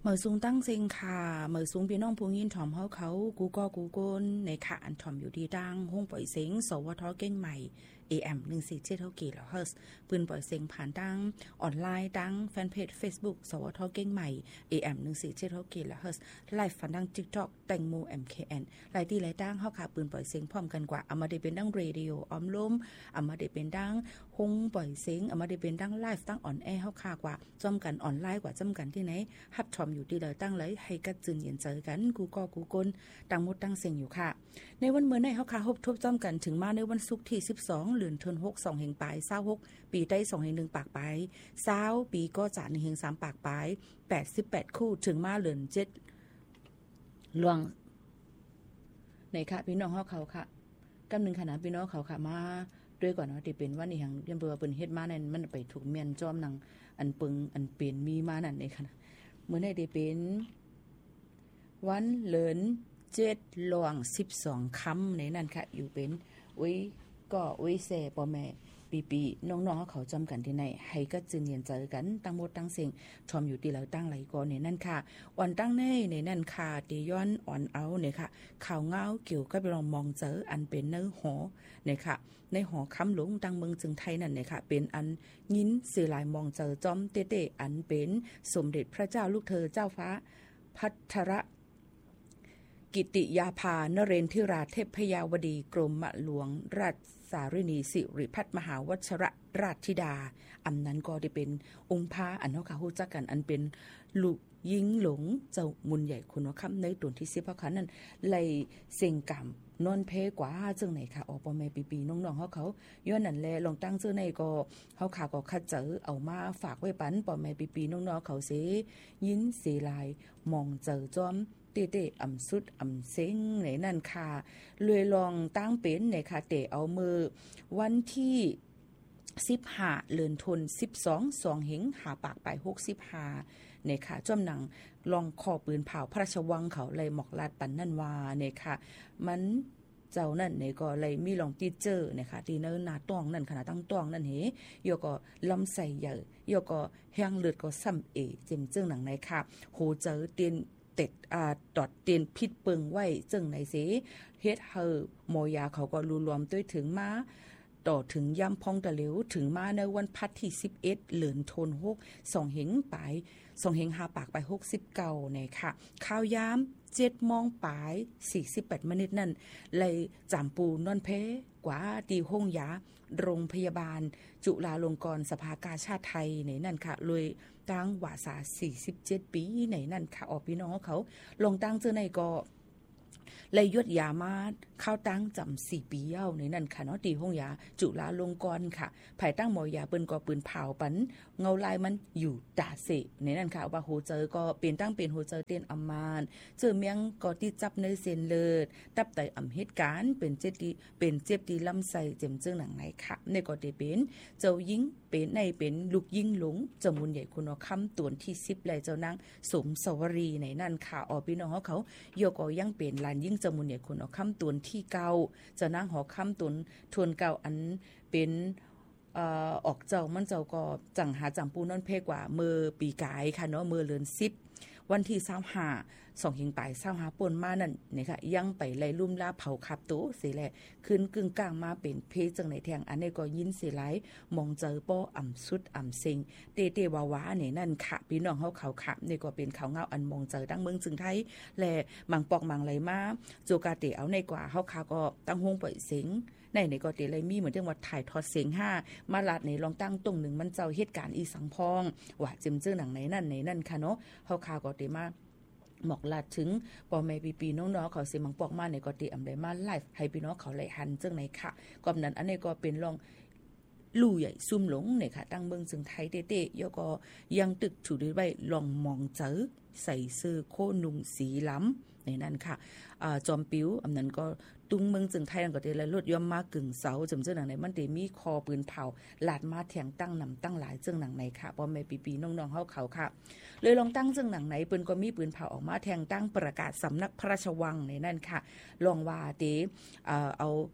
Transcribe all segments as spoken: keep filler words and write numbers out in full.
เมื่อสูงตั้งเซิงค่ะเมื่อสูงพี่น้องผู้ยินถ่อมเฮาเขากูก็กูโกนในค่ะอันถ่อมอยู่ที่ดังห้องปล่อยเสียงสวทเก่งใหม่ เอ เอ็ม หนึ่งสี่เจ็ด เท่ากี่แล้วเฮิร์สปืนปล่อยเสียงผ่านดังออนไลน์ดังแฟนเพจ Facebook สวทเก่งใหม่ เอ เอ็ม หนึ่งสี่เจ็ด เท่ากี่แล้วเฮิร์สไลฟ์ผ่านดัง TikTok แตงโม เอ็ม เค เอ็น หลายที่หลายดังเฮาค่ะปืนปล่อยเสียงพร้อมกันกว่าเอามาได้เป็นดังเรดิโอออมลมเอามาได้เป็นดังห้องปล่อยเสียงเอามาได้เป็นดังไลฟ์ตั้งออนแอร์เฮาค่ะกว่าจอมกันออนไลน์กว่าจำกันที่ไหนฮับถ่อมอยู่ที่เลยตั้งเลยให้กัดจืนเย็นเจอกันกูก็กูกลตั้งหมดตั้งเสียงอยู่ค่ะในวันเมื่อในเฮาค่ะพบทบจอมกันถึงมาในวันศุกร์ที่สิบสองเดือนธันวาคมสองแห่งปลายยี่สิบหกปีใต้สองแห่งหนึ่งปากปลายยี่สิบปีก็จะหนึ่งแห่งสามปากปลายแปดสิบแปดคู่ถึงมาเดือนเจ็ดลวงในค่ะพี่น้องเฮาเขาค่ะกำนึงขนาดพี่น้องเขาค่ะมาด้วยก่อนเนาะที่เป็นว่านี่หังเรียนเบอร์เปิ้นเฮ็ดมานั่นมันไปถูกเมียนจอมนังอันปึงอันเป็นมีมานั่นในค่ะมื้อนี้ได้เป็นวันเหลินเจ็ดหลวงสิบสองคำในนั้นค่ะอยู่เป็นอุ้ยก็อุ้ยแซ่พ่อแม่ปีปีน้องๆเขาจำกันที่ไหนให้ก็จืนเย็นเจอกันตั้งหมดตั้งเสียงชมอยู่ที่แล้วตั้งไหลก่อนในนั้นค่ะอ่อนตั้งในในนั้นค่ะตีย้อนอ่อนเอาเนี่ยค่ะข่าวเงาเกี่ยวกับลองมองเจออันเป็นเนื้อหอเนี่ยค่ะในหอคำหลวงตั้งเมืองจึงไทยนั่นเนี่ยค่ะเป็นอันยินสื่อหลายมองเจอจอมเต้ๆอันเป็นสมเด็จพระเจ้าลูกเธอเจ้าฟ้าพัทรกิติยาภานเรนทิราเทพยาวดีกรมหลวงราชสารินีสิริพัฒมหาวัชรราชธิดาอำนั้นก็ได้เป็นองค์พระอันเฮาค่ะฮู้จักกันอันเป็นลูกยิงหลงเจ้ามุนใหญ่คุณว่าคำในตนที่สิบพระคันนั้นไล่เสียงกรรมนอนเพกว่าจังไหนค่ะออปอแม่ปีๆน้องๆเฮาเขาย้อนนั่นแลลองตั้งชื่อในก็เฮาค่ะก็คัดเจอเอามาฝากไว้ปันปอแม่ปีๆน้องๆเขาสิยินสิลายมองเจอจอมเตะๆอ่ำสุดอ่ำเซ็งในนั่นค่ะเลยลองตั้งเป็นในค่ะเตะเอามือวันที่สิบห้าเดือนธันวาคมสิบสอง สองเห็งหาปากไปหกสิบห้าเนี่ยค่ะจ้อมหนังลองคอปืนเผาพระราชวังเขาเลยหมอกลาดปันนั่นว่าเนี่ยค่ะมันเจ้านั่นเนี่ยก็เลยมีลองติเจอเนี่ยค่ะที่เนินนาต้องนั่นขนาดตั้งต้องนั่นเหยก็ลำใส่ใหญ่ยก็แห้งเลือดก็ซ้ำเอเจิมเจิ้งหนังในค่ะโหเจอเตียนเต็ดอ่าตอดเตียนพิษเปิงไว้จึงในเสเฮ็ดเฮอหมอยาเขาก็รู้รวมด้วยถึงมาต่อถึงย่ำพองตะเหลวถึงมาในวันพัดที่สิบเอ็ดเหลือนโทนหกสองเห็งปลายสองเห็งหาปากไปหกสิบเก้าเนี่ยค่ะข้าวยามเจ็ดโมงปลายสี่สิบแปดมินิทนั่นเลยจำปูนอนเพกว่าตีห้องยาโรงพยาบาลจุฬาลงกรณ์สภากาชาดไทยในนั่นค่ะเลยตั้งวาสาสี่สิบเจ็ดปีในนั่นค่ะออกพี่น้องเขาลงตั้งเจอในก็เลยยดยามาเข้าตั้งจำสี่ปีเย้าในนั่นค่ะเนาะตีห้องยาจุฬาลงกรณ์ค่ะภายตั้งหมอยาปืนก็ปืนเผาปันเงาลายมันอยู่ตาเสในนั่นค่ะว่าโหเจอก็เป็นตั้งเป็นโหเจอเตียนอำมานเจอเมียงก็ที่จับในเซนเลิศตับไตอำเหตุการณ์เป็นเจ็บดีเป็นเจ็บดีลำไส้เจ็มเจื้อหนังไหนค่ะในก็ได้เป็นเจ้ายิงเป็นในเป็นลูกยิงหลงเจ้ามุนใหญ่คุณคำตวนที่สิบเลยเจ้านางสมสวรีในนั่นค่ะออพี่น้องเขาโยก็ยังเป็นลานยิ่งจมูกเนี่ยคนเอาคำตุนที่เก่าจะนั่งหอคำตุนทวนเก่าอันเป็นเอ่อออกเจ้ามันเจ้าก็จังหาจังปูนั่นเพกว่าเมื่อปีกายค่ะเนาะเมื่อเดือนสิบวันที่สามห้าสองหิงปลายสามห้าปนมานั่นนี่ค่ะยังไปไล่ลุ่มลาเผาขับตู้สิแหละขึ้นกึ่งกลางมาเป็นเพจังในแทงอันนี้ก็ยินสิหลายมองเจอป้ออ่ำสุดอ่ำเซ็งเตเตวาวาเนี่ยนั่นค่ะพี่น้องเฮาเขาค่ะนี่ก็เป็นเขาเงาอันมองเจอตั้งเมืองจึงไทยและมังปอกมังไหลมาโจกาเตเอาในกว่าเฮาค่ะก็ตั้งห้องปล่อยเสียงในในก็เตเลยมีเหมือนเรื่องว่าถ่ายทอดเสียงห้ามาลาดในลองตั้งตรงหนึ่งมันเจ้าเหตุการณ์อีสังพองว่าจิมเจอหนังไหนนั่นไหนนั่นค่ะเนาะเฮาค่ะก็เตมาหมอกลาดถึงปอแม่ปีๆน้องๆเขาสิมังปอกมาในก็เตอำได้มาไลฟ์ให้พี่น้องเขาไหลหันจังไหนค่ะกอบนั้นอันนี้ก็เป็นลองลู่ใหญ่ซุ่มหลงเนี่ยค่ะตั้งเมืองจึงไทยเต้ๆยก็ยังตึกถูกด้วยใบลองมองเจอใส่เสื้อโคนุ่งสีล้ำในนั้นค่ะอ่าจอมปิ้วอันนั้นก็ตุ้งเมืองจึงไทยนั่นก็ได้ละลดย่อมมากึ่งเสาจำเจ้าหนังในมันได้มีคอปืนเผาลาดมาแทงตั้งนำตั้งหลายเจ้าหนังในค่ะปอแม่ปีๆน้องๆเฮาเขาค่ะเลยลองตั้งเจ้าหนังไหนปืนก็มีปืนเผาออกมาแทงตั้งประกาศสำนักพระราชวังในนั่นค่ะลองว่าเตอ่าเอาโห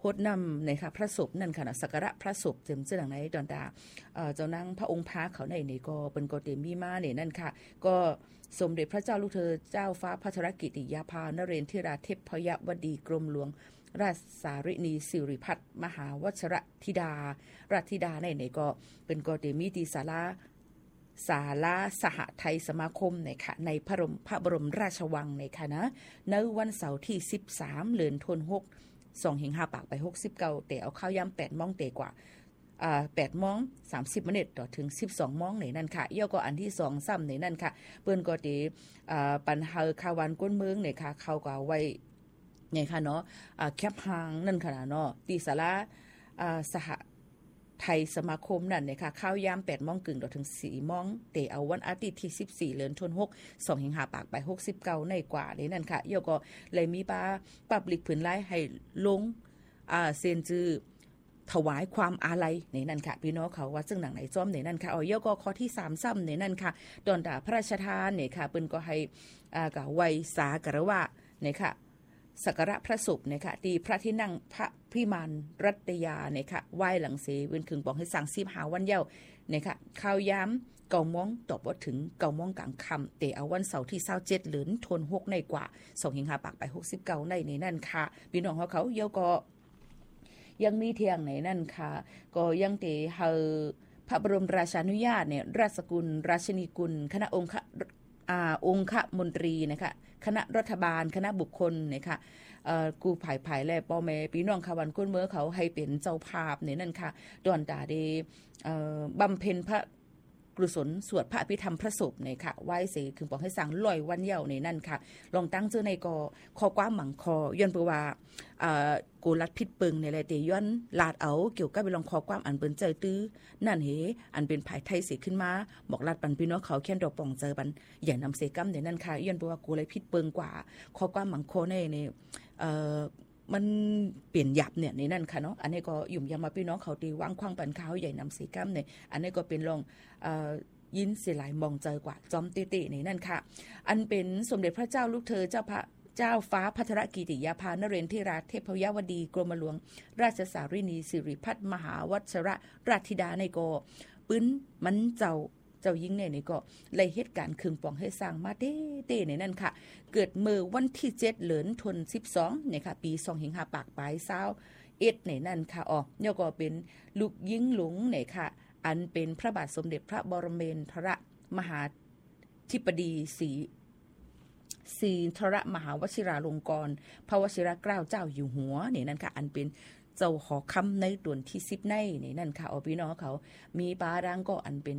ฮดนำในค่ะพระศพนั่นค่ะสักการะพระศพเจิมเจ้าหนังในตอนตาเอ่อเจ้านางพระองค์พาเขาในนี่ก็เป็นก็เตมีมาเนี่ยนั่นค่ะก็สมเด็จพระเจ้าลูกเธอเจ้าฟ้าพัชรกิติยาภานเรนทิราเทพยวดีกรมหลวงราชสารินีสิริพัฒน์มหาวชรธิดาราชธิดาในนี่ก็เป็นก็เตมีที่ศาลาศาลาสหไทยสมาคมเนี่ยค่ะในพระบรมพระบรมราชวังเนี่ยค่ะนะในวันเสาร์ที่สิบสามเดือนธันวาคมสองเฮงห้าปากไปหกสิบเก้าแต่เอาข้าวยำแปดโมงเตกว่าอ่าแปดโมงสามสิบนาทีต่อถึงสิบสองโมงในนั่นค่ะย่อก็อันที่สองซ้ำในนั่นค่ะเปิ้นก็ตีอ่าปันเฮาคาวันก้นเมืองเนี่ยค่ะเขาก็ไว้เนี่ยค่ะเนาะอ่าแคปหางนั่นค่ะเนาะตีศาลาอ่าสหไทยสมาคมนั่นเนี่ยค่ะข้าวยามแปดโมงกึ่งต่อถึงสี่โมงเตเอาวันอาทิตย์ที่สิบสี่เดือนธันวาคมสองเฮงห้าปากไปหกสิบเก้าในกว่าในนั่นค่ะย่อก็เลยมีปาปับลิกผืนไล่ให้ลงอ่าเซ็นจือถวายความอาลัยในนั่นค่ะพี่น้องเขาว่าซึ่งหนังไหนซ้อมในนั่นค่ะเอาย่อก็ข้อที่สามซ้ำในนั่นค่ะตอนตาพระราชทานเนี่ยค่ะเปิ้นก็ให้อ่ากับไวยสากระวะเนี่ยค่ะสักการะพระศพเนี่ยค่ะที่พระที่นั่งพระพิมานรัตยาเนี่ยค่ะไหว้หลังเสเว้นคึงบอกให้สั่งซีบหาวันเย้าเนี่ยค่ะข้าวย้ำเก่ามองตอบว่าถึงเก่ามองกลางคำแต่เอาวันเสาร์ที่เศร้าเจ็ดเหลือนทนหกในกว่าสองหิงหาปากไปหกสิบเก้าในในนั่นค่ะพี่น้องเขาเขาเย้าก็ยังมีเทียงในนั่นค่ะก็ยังเตเฮาพระบรมราชานุญาตเนี่ยราชกุลราชนีกุลคณะองค์อ่าองค์มนตรีนะคะคณะรัฐบาลคณะบุคคลนะคะเอ่อกูภายภายและป้อแม่พี่น้องค่ะวันก้นเมื่อเขาให้เป็นเจ้าภาพเนี่ยนั่นค่ะตอนตาได้เอ่อบำเพ็ญพระกุศลสวดพระอภิธรรมพระศพเนี่ยค่ะไหว้เสกคือบอกให้สั่งลอยวันเย้าในนั่นค่ะลองตั้งเจอในกอคอความหมังคอย้อนเปว่าเอ่อกูรัดพิษปึงในแหละแต่ย้อนลาดเอาเกี่ยวกับไปลองคอความอันเปิ้นใจตื้อนั่นเหอันเป็นภายไทยเสกขึ้นมาบอกลาดปันพี่น้องเขาแค่นดอกป่องเจอปันอย่านำเสกัมในนั่นค่ะย้อนเปว่ากูเลยพิษปึงกว่าคอความหมังคอในในเอ่อมันเปลี่ยนหยับเนี่ยในนั่นค่ะเนาะอันนี้ก็ยุ่มยามาพี่น้องเขาตีวางคว้างปันเขาใหญ่นำเสกัมเนี่ยอันนี้ก็เป็นลองเอ่อยินเสียหลายมองเจอกว่าจอมติติในนั่นค่ะอันเป็นสมเด็จพระเจ้าลูกเธอเจ้าพระเจ้าฟ้าพัทรกิติยาภานเรนทิราเทพยวดีกรมหลวงราชสารินีสิริพัฒน์มหาวชรราชธิดาในโกปื้นมันเจ้าเจ้ายิ่งในนี่ก็เลยเหตุการณ์คึงปองให้สร้างมาเต้เต้ในนั่นค่ะเกิดเมื่อวันที่เจ็ดเหลือนทนสิบสองเนี่ยค่ะปีสองหิงหาปากปลายเศร้าเอ็ดในนั่นค่ะอ๋อเนี่ยก็เป็นลูกยิ่งหลงเนี่ยค่ะอันเป็นพระบาทสมเด็จพระบรมเถรมหาธิบดีศรีศรีธรมหาวชิราลงกรณ์พระวชิรเกล้าเจ้าอยู่หัวเนี่ยนั่นค่ะอันเป็นเจ้าหอคำในตวนที่สิบในนี่นั่นค่ะเอาพี่น้องเขามีปาดังก็อันเป็น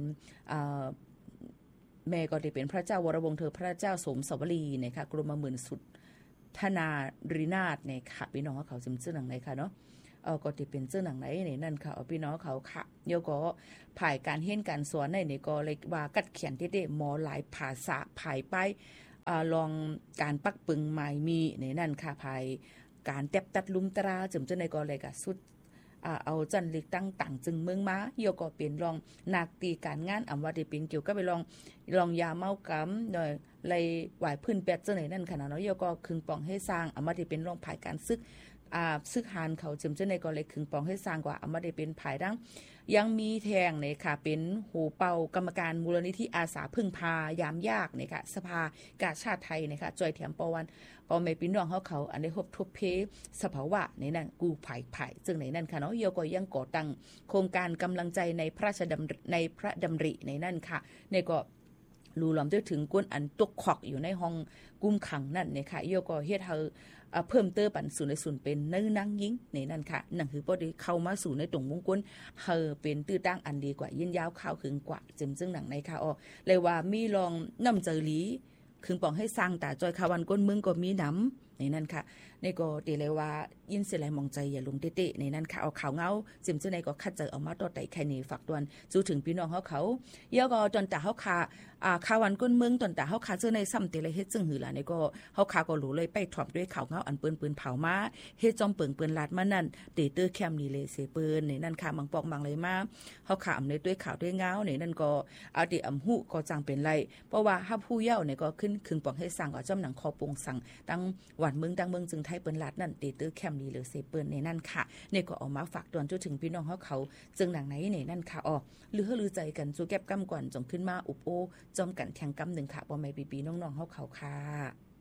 แม่ก็ได้เป็นพระเจ้าวรวงศ์เธอพระเจ้าสมสวรีเนี่ยค่ะกรมหมื่นสุดธนารินาถเนี่ยค่ะพี่น้องเขาจำชื่อหนังไหนค่ะเนาะเออก็จะเป็นชื่อหนังไหนเนี่ยนั่นค่ะเอาพี่น้องเขาค่ะเดี๋ยวก็ผ่ายการเฮียนการสอนในนี่ก็เลยว่ากัดเขียนเด็ดๆหมอหลายภาษาผ่ายไปลองการปักปึงหมายมีในนั่นค่ะภายการแตบตัดลุมตราจำเจ้าในก็เลยกับสุดเอาจันลิกตั้งต่างจึงเมืองม้าโยก็เป็นลองนักตีการงานอำว่าได้เป็นเกี่ยวกับไปลองลองยาเมากำหน่อยเลยไหวพื้นแปดเจ้าในนั่นขนาดเนาะโยก็คึงปองให้สร้างอำว่าได้เป็นลองภายการซึกอ่าซึกหานเขาจำเจ้าในก็เลยคึงปองให้สร้างกว่าอำว่าได้เป็นภายดังยังมีแทงเนี่ยค่ะเป็นหูเป่ากรรมการมูลนิธิอาสาพึ่งพายามยากเนี่ยค่ะสภากาชาติไทยเนี่ยค่ะจอยแถมปวันปอแม่พี่น้องเขาเขาอันได้พบทบเพสภาวะในนั้นกูไผ่ไผ่ซึ่งในนั้นค่ะเนาะโยก็ยังก่อตั้งโครงการกำลังใจในพระราชดำในพระดำริในนั้นค่ะในก็รู้ล้อมด้วยถึงก้นอันตกขอกอยู่ในห้องกุมขังนั่นเนี่ยค่ะโยก็เฮ็ดเฮาเพิ่มเติมปันสู่ในส่วนเป็นเนื้อนังยิงในนั่นค่ะนั่นคือพอดีเข้ามาสู่ในตรงมงกุฎเฮาเป็นตื้อตั้งอันดีกว่ายินยาวข้าวขึงกว่าจึงซึ่งหนังในค่ะอ๋อเลยว่ามีลองน้ำเจอหลีขึงปองให้สร้างตาจอยคาวันก้นเมืองก็มีน้ำในนั่นค่ะในก็ตีเลยว่ายินเสียไหลมองใจอย่าลงเตะๆในนั้นค่ะเอาข่าวเงาจิมเจ้าในก็คัดเจอเอามาต่อไต่แค่นี้ฝากดวนจูถึงพี่น้องเขาเขาเยอะก็จนแต่เขาขาอ่าข่าววันก้นเมืองจนแต่เขาขาเจ้าในซ้ำตีเลยเฮ็ดจึงหือหล่ะในก็เขาขาก็รู้เลยไปถอมด้วยข่าวเงาอันปืนปืนเผามาเฮ็ดจอมเปิงปืนลาดมานั่นเตเตอร์แคมนี่เลยเสปืนในนั่นค่ะมังปอกมังเลยมาเขาขาอำในด้วยข่าวด้วยเงาในนั่นก็เอาดิอำหูก็จังเป็นไรเพราะว่าถ้าผู้เย้าเนี่ยก็ขึ้นคึงปองให้สั่งก็จำหนังคอปงสั่งตั้งววันเมืองดังเมืองจึงไทยเปิ้นลัดนั่นเตเตอร์แคมลีหรือเซเปิ้นในนั่นค่ะในก็ออกมาฝากตอนจนถึงพี่น้องเฮาเขาจึงหนังไหนในนั่นค่ะอ๋อหรือเฮาลือใจกันสู่แก็บกำก่อนจงขึ้นมาอุบโอจอมกันแข่งกำหนึ่งค่ะบ่แม่ปีๆน้องๆเฮาเขาค่ะ